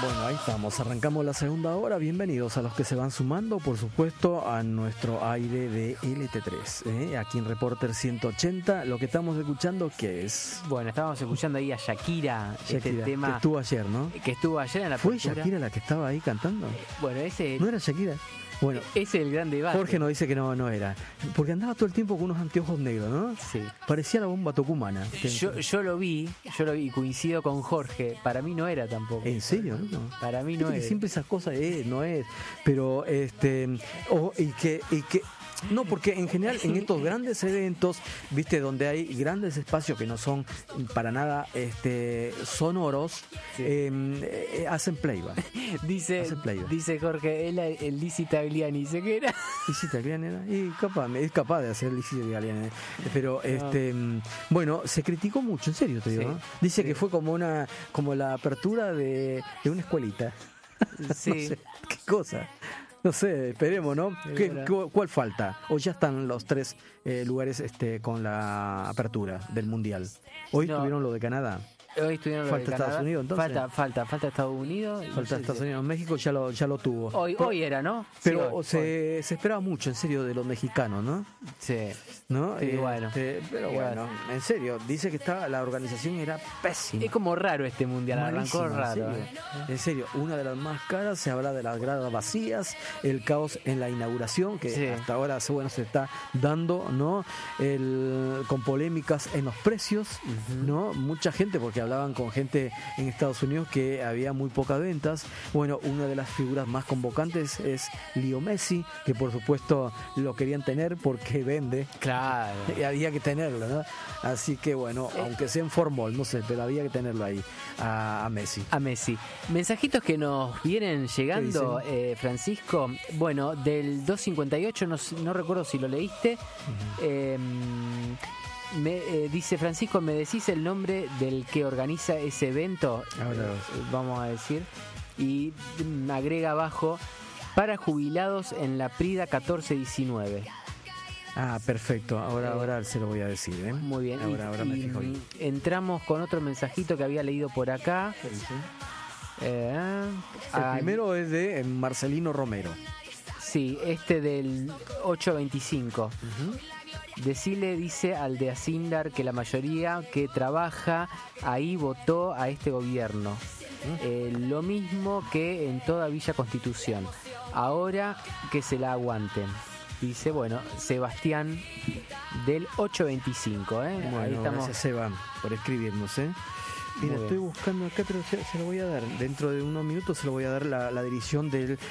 Bueno, ahí estamos, arrancamos la segunda hora. Bienvenidos a los que se van sumando, por supuesto, a nuestro aire de LT3, aquí en Reporter 180. Lo que estamos escuchando, ¿qué es? Bueno, estábamos escuchando ahí a Shakira, este tema que estuvo ayer, ¿no? Que estuvo ayer en la ¿Fue apertura. Shakira la que estaba ahí cantando? Bueno, ese ¿No era Shakira? Bueno, es el gran debate. Jorge nos dice que no era. Porque andaba todo el tiempo con unos anteojos negros, ¿no? Sí. Parecía la bomba tucumana. Yo lo vi y coincido con Jorge. Para mí no era tampoco. ¿En serio? No. Para mí Viste no que era. siempre esas cosas no es. Pero, y que no, porque en general en estos grandes eventos, viste, donde hay grandes espacios que no son para nada sonoros, Sí. hacen playback. Dice Jorge, el Lizzy Tagliani, dice que era. Lizzy Tagliani era, y es capaz de hacer Lizzy Tagliani, pero bueno, se criticó mucho, en serio te digo, Sí. ¿no? Dice Sí. que fue como la apertura de una escuelita. Sí. No sé, qué cosa. No sé, esperemos, ¿no? ¿Cuál falta? ¿O ya están los tres lugares con la apertura del Mundial? Hoy No. tuvieron lo de Canadá. Hoy estuvieron Falta Estados Unidos, entonces. Falta Estados Unidos. Falta Estados Unidos. México ya lo tuvo. Hoy era, ¿no? Pero Sí, hoy. se esperaba mucho, en serio, de los mexicanos, ¿no? Sí. ¿No? Sí, bueno. Pero Sí, bueno, en serio, dice que la organización era pésima. Es como raro este mundial, arrancó Malísima, raro. En serio, una de las más caras, se habla de las gradas vacías, el caos en la inauguración, que Sí. hasta ahora se está dando, ¿no? Con polémicas en los precios, ¿no? Mucha gente, porque hablaban con gente en Estados Unidos que había muy pocas ventas. Bueno, una de las figuras más convocantes es Leo Messi, que por supuesto lo querían tener porque vende. Claro. Y había que tenerlo, ¿no? Así que bueno, aunque sea en formol, no sé, pero había que tenerlo ahí a Messi. A Messi. Mensajitos que nos vienen llegando, Francisco. Bueno, del 258, no recuerdo si lo leíste. Dice Francisco, ¿me decís el nombre del que organiza ese evento? Ahora vamos a decir. Y agrega abajo, para jubilados en la Prida 1419. Ah, perfecto. Ahora se lo voy a decir, ¿eh? Muy bien. Ahora me fijo bien. Entramos con otro mensajito que había leído por acá. El primero es de Marcelino Romero. Sí, del 825. Decile, dice al de Asindar, que la mayoría que trabaja ahí votó a este gobierno. Lo mismo que en toda Villa Constitución. Ahora que se la aguanten. Dice, bueno, Sebastián del 825. Bueno, ahí estamos. gracias, Seba, por escribirnos, Mira, estoy buscando acá, pero se lo voy a dar. Dentro de unos minutos se lo voy a dar la dirección del